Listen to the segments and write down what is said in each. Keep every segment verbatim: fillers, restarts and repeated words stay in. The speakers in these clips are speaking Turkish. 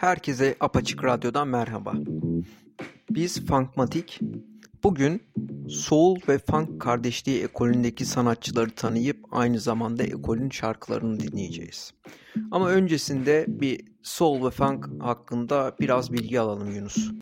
Herkese Apaçık Radyo'dan merhaba. Biz Funkmatik. Bugün Soul ve Funk kardeşliği ekolündeki sanatçıları tanıyıp aynı zamanda ekolün şarkılarını dinleyeceğiz. Ama öncesinde bir Soul ve Funk hakkında biraz bilgi alalım Yunus.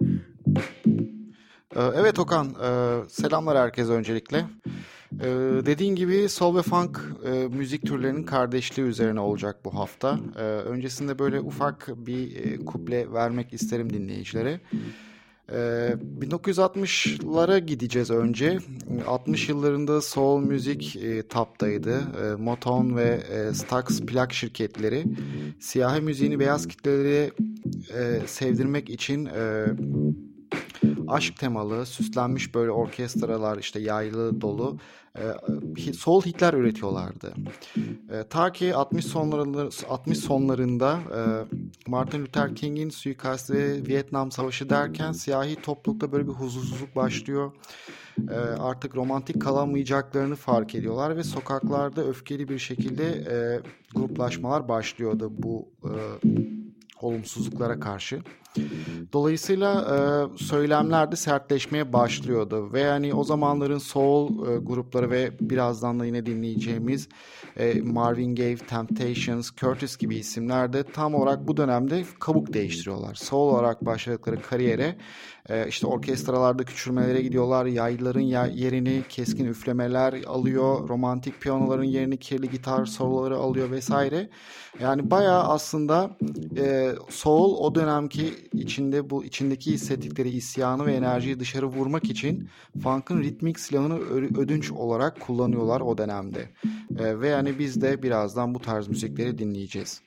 Evet Okan, selamlar herkese öncelikle. Dediğin gibi Soul ve Funk müzik türlerinin kardeşliği üzerine olacak bu hafta. Öncesinde böyle ufak bir kuple vermek isterim dinleyicilere. bin dokuz yüz altmışlara gideceğiz önce. altmış yıllarında soul müzik e, taptaydı. E, Motown ve e, Stax plak şirketleri siyahi müziğini beyaz kitlelere e, sevdirmek için e, aşk temalı, süslenmiş böyle orkestralar, işte yaylı dolu e, soul hitler üretiyorlardı. E, ta ki altmış sonlarında, altmış sonlarında e, Martin Luther King'in suikastı ve Vietnam Savaşı derken siyahi toplulukta böyle bir huzursuzluk başlıyor. E, artık romantik kalamayacaklarını fark ediyorlar ve sokaklarda öfkeli bir şekilde e, gruplaşmalar başlıyordu bu e, olumsuzluklara karşı. Dolayısıyla e, söylemler de sertleşmeye başlıyordu ve yani o zamanların soul e, grupları ve birazdan da yine dinleyeceğimiz e, Marvin Gaye, Temptations, Curtis gibi isimler de tam olarak bu dönemde kabuk değiştiriyorlar. Soul olarak başladıkları kariyere e, işte orkestralarda küçülmelere gidiyorlar, yaylıların yerini keskin üflemeler alıyor, romantik piyanoların yerini kirli gitar soloları alıyor vesaire. Yani bayağı aslında e, soul o dönemki içinde bu içindeki hissettikleri isyanı ve enerjiyi dışarı vurmak için funk'ın ritmik silahını ödünç olarak kullanıyorlar o dönemde. E, ve yani biz de birazdan bu tarz müzikleri dinleyeceğiz.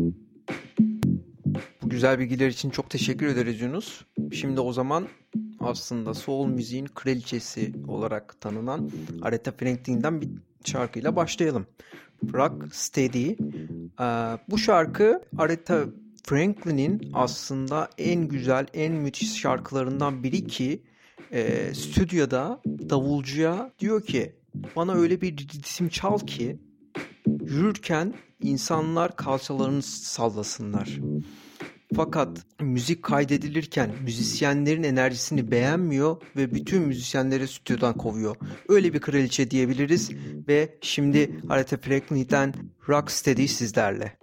Bu güzel bilgiler için çok teşekkür ederiz Yunus. Şimdi o zaman aslında soul müziğin kraliçesi olarak tanınan Aretha Franklin'den bir şarkıyla başlayalım. Rock Steady. Ee, bu şarkı Aretha Franklin'in aslında en güzel, en müthiş şarkılarından biri ki e, stüdyoda davulcuya diyor ki bana öyle bir ritim çal ki yürürken insanlar kalçalarını sallasınlar. Fakat müzik kaydedilirken müzisyenlerin enerjisini beğenmiyor ve bütün müzisyenleri stüdyodan kovuyor. Öyle bir kraliçe diyebiliriz ve şimdi Aretha Franklin'den Rock Steady sizlerle.